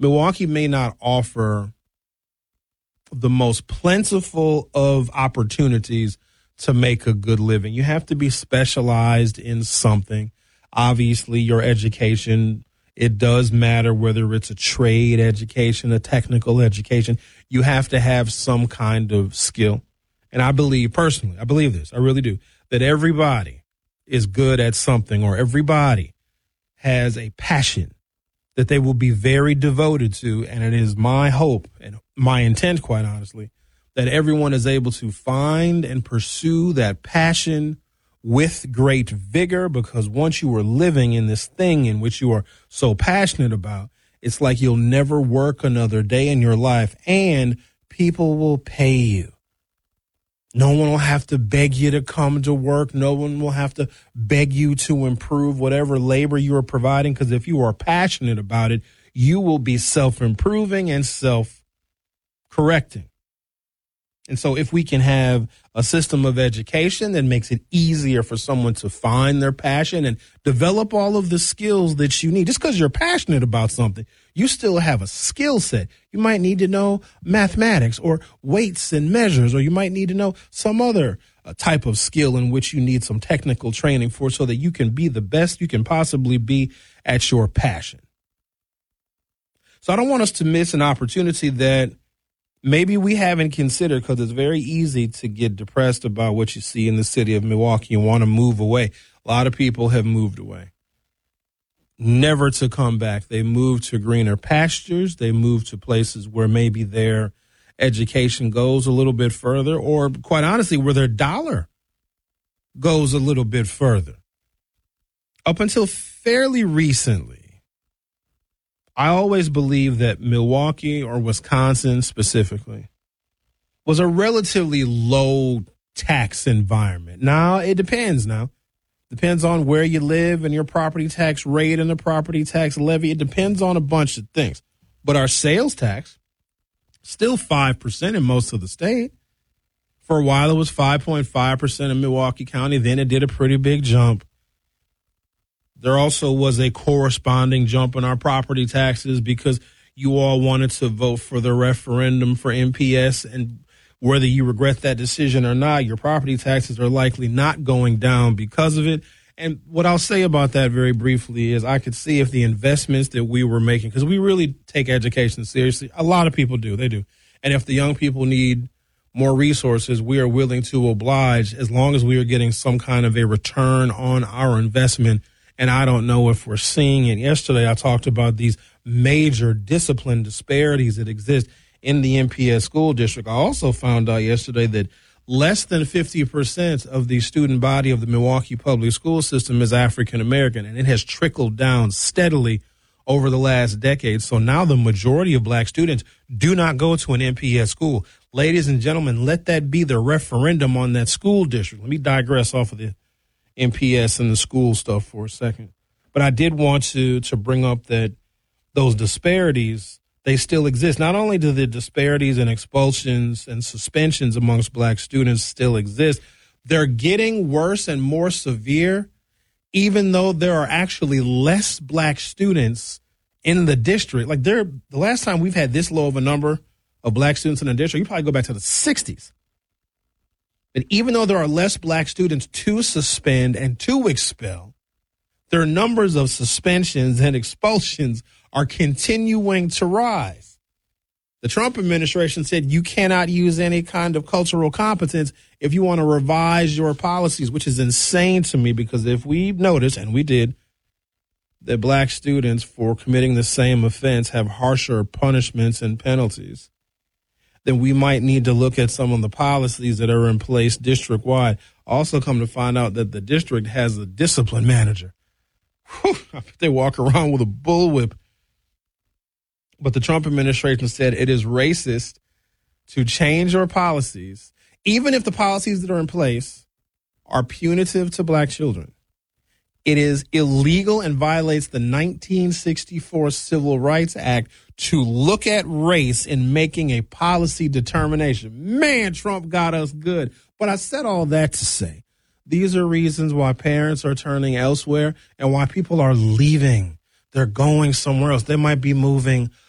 Milwaukee may not offer the most plentiful of opportunities to make a good living. You have to be specialized in something. Obviously, your education, it does matter whether it's a trade education, a technical education. You have to have some kind of skill. And I believe personally, I believe this, I really do, that everybody is good at something, or everybody has a passion that they will be very devoted to. And it is my hope and my intent, quite honestly, that everyone is able to find and pursue that passion with great vigor, because once you are living in this thing in which you are so passionate about, it's like you'll never work another day in your life, and people will pay you. No one will have to beg you to come to work. No one will have to beg you to improve whatever labor you are providing, because if you are passionate about it, you will be self-improving and self-correcting. And so if we can have a system of education that makes it easier for someone to find their passion and develop all of the skills that you need, just because you're passionate about something, you still have a skill set. You might need to know mathematics or weights and measures, or you might need to know some other type of skill in which you need some technical training for, so that you can be the best you can possibly be at your passion. So I don't want us to miss an opportunity that maybe we haven't considered, because it's very easy to get depressed about what you see in the city of Milwaukee and want to move away. A lot of people have moved away, never to come back. They moved to greener pastures. They moved to places where maybe their education goes a little bit further, or quite honestly, where their dollar goes a little bit further. Up until fairly recently, I always believed that Milwaukee, or Wisconsin specifically, was a relatively low tax environment. Now, it depends now. Depends on where you live and your property tax rate and the property tax levy. It depends on a bunch of things. But our sales tax, still 5% in most of the state. For a while, it was 5.5% in Milwaukee County. Then it did a pretty big jump. There also was a corresponding jump in our property taxes, because you all wanted to vote for the referendum for MPS, and whether you regret that decision or not, your property taxes are likely not going down because of it. And what I'll say about that very briefly is I could see if the investments that we were making, because we really take education seriously. A lot of people do. They do. And if the young people need more resources, we are willing to oblige, as long as we are getting some kind of a return on our investment. And I don't know if we're seeing it. Yesterday, I talked about these major discipline disparities that exist in the MPS school district. I also found out yesterday that less than 50% of the student body of the Milwaukee public school system is African American, and it has trickled down steadily over the last decade. So now the majority of black students do not go to an MPS school. Ladies and gentlemen, let that be the referendum on that school district. Let me digress off of the MPS and the school stuff for a second. But I did want to bring up that those disparities, they still exist. Not only do the disparities in expulsions and suspensions amongst black students still exist, they're getting worse and more severe, even though there are actually less black students in the district. Like, the last time we've had this low of a number of black students in the district, you probably go back to the 60s. And even though there are less black students to suspend and to expel, their numbers of suspensions and expulsions are continuing to rise. The Trump administration said you cannot use any kind of cultural competence if you want to revise your policies, which is insane to me, because if we notice, and we did, that black students for committing the same offense have harsher punishments and penalties, then we might need to look at some of the policies that are in place district-wide. Also come to find out that the district has a discipline manager. Whew, I bet they walk around with a bullwhip. But the Trump administration said it is racist to change your policies, even if the policies that are in place are punitive to black children. It is illegal and violates the 1964 Civil Rights Act to look at race in making a policy determination. Man, Trump got us good. But I said all that to say, these are reasons why parents are turning elsewhere and why people are leaving. They're going somewhere else. They might be moving